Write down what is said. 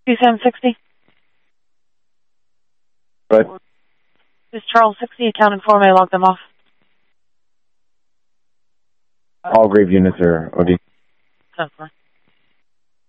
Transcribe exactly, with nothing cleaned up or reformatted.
Two Sam sixty. But This Charles sixty accounted for. May I log them off? all grave units are O D. ten four.